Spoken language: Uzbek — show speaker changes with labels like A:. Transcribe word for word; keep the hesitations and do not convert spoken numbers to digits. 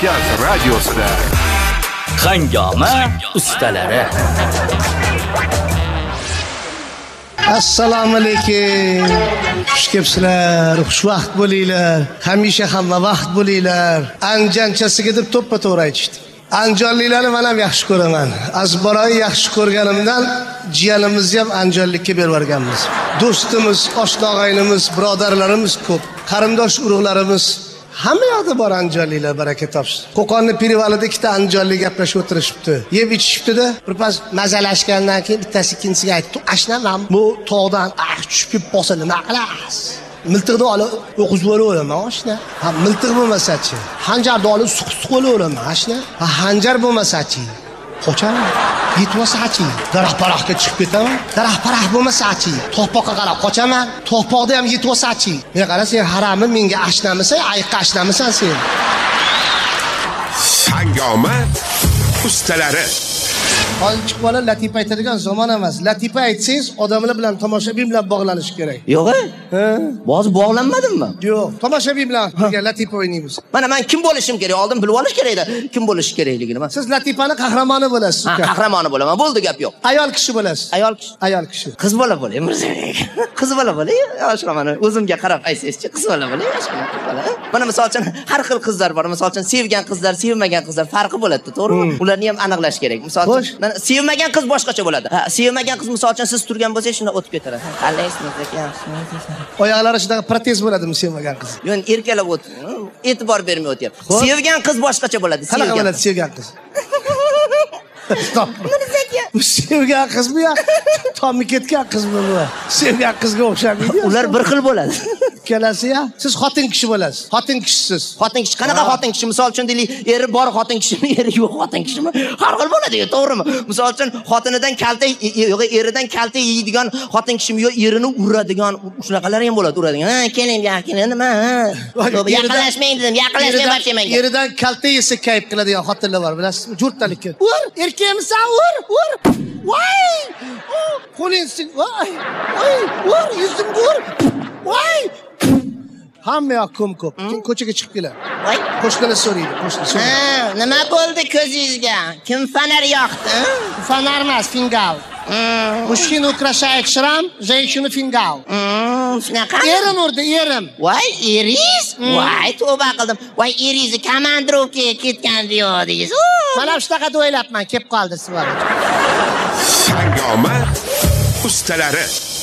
A: Markaz radiosida
B: Hangoma ustalari.
C: Assalomu alaykum. Xush kelibsizlar, xushvaqt bo'linglar. Hamisha hamma vaqt bo'linglar. Anjanchasiga deb to'ppa-to'g'ri aytishdi. Anjonliklarni men ham yaxshi ko'raman. Azbaroy yaxshi ko'rganimdan jiyanimizni ham anjonlikka berib yuborganmiz. Do'stimiz, oshna-og'aynimiz, birodarlarimiz ko'p. Qarindosh urug'larimiz hamma yoqda bor anjonliklar, baraka topsin. Qo'qonni Pirivalida ikkita anjonlik gaplashib o'tirishibdi. Yeb ichishibdi-da, birpas mazalashgandan keyin bittasi ikkinchisiga aytdi: "Ashna men bu tog'dan ah tushib kelib qolsa nima qilasiz? Miltiqni olib o'qizib o'laveraman, ashna. Ha, miltiq bo'lmasa-chi? Hanjarni olib suq-suq o'laveraman, ashna. Ha, hanjar bo'lmasa-chi? Qochaman. Yetmasa-chi? Daraxt-paraxtga chiqib ketaman. Daraxt-paraxt bo'lmasa-chi? To'poqqa qarab qochaman. To'poqda ham yetmasa-chi? Men qara, sen haramni menga ashnamisan, ayiqqa ashnamisan sen.
A: Hangoma ustalari.
C: Hozir chiqib bola latifa aytadigan zamon emas. Latifa aytsangiz, odamlar bilan tomoshabin bilan bog'lanish kerak.
B: Yo'q, ha? Hozir bog'lanmadimmi?
C: Yo'q, tomoshabin bilan birga latifa o'ynaymiz.
B: Mana men kim bo'lishim kerak? Oldin bilib olish kerak edi. Kim bo'lish kerakligini.
C: Siz latifani qahramoni bo'lasiz.
B: Ha, qahramoni bo'laman. Bo'ldi, gap yo'q.
C: Ayol kishi bo'lasiz.
B: Ayol kishi.
C: Ayol kishi.
B: Qiz bola bo'ling, Mirzabek. Qiz bola bo'ling. Yoshlar mana o'zimga qarab aytsangizchi, qiz bola bo'ling, yoshlar qiz bola. Mana misol uchun har xil qizlar bor. Misol uchun sevgan qizlar, sevmagan qizlar farqi bo'ladi, to'g'rimi? Ularni ham aniqlash kerak. Misol uchun mana sevmagan qiz boshqacha bo'ladi. Ha, sevmagan qiz misol uchun siz turgan bo'lsangiz shunda o'tib ketadi. Qalaysiz ekan?
C: Oyoqlari shunday protez bo'ladimi sevmagan qiz?
B: Yo'q, erkalab o'tib, e'tibor bermay o'tyapti. Sevgan qiz boshqacha bo'ladi.
C: Qanaqa bo'ladi sevgan qiz? Stop. Bu sevgan qizmi yo? Tommi ketgan qizmi bu? Sevgan qizga o'xshamaydi.
B: Ular bir xil bo'ladi.
C: Kelasi-ya, siz xotin kishi bo'lasiz. Xotin kishisiz.
B: Xotin kishi qanaqa xotin kishi? Misol uchun deylik, eri bor xotin kishimi, eri yo'q xotin kishimi? Har xil bo'ladi, to'g'rimi? Misol uchun xotinidan kaltak, yo'q, eridan kaltak yeydigan xotin kishimi, yo'q, erini uradigan, shunaqalar ham bo'ladi, uradigan. Ha, keling, yaqin nima? Yaqinlashmaydi dedim, yaqinlashmay boshlamaydi.
C: Eridan kaltak yesa kayf qiladigan xotinlar bor, bilasizmi? Jo'rtalikka. Ur, erkakmisan, ur, ur. Voy! Qo'lingsin, voy! Voy, ur, yuzimga ur. Voy! Hamma yoq ko'm-ko'p. Keyin ko'chaga chiqib keladi.
B: Voy,
C: qo'shnilar so'raydi, qo'shni so'raydi.
B: Ha, nima bo'ldi ko'zingizga? Kim fonar yoqdi?
C: Fonar emas, fingal. Mushkina украшает шрам, женщину фингал.
B: Shunaqa?
C: Erim urdi, erim.
B: Voy, eriz? Voy, tavba qildim. Voy, erizni komandirovkaga ketgan deyodingiz.
C: Mana shunaqa deb o'ylabman, kelib qoldi sizlar.
A: Hangoma ustalari.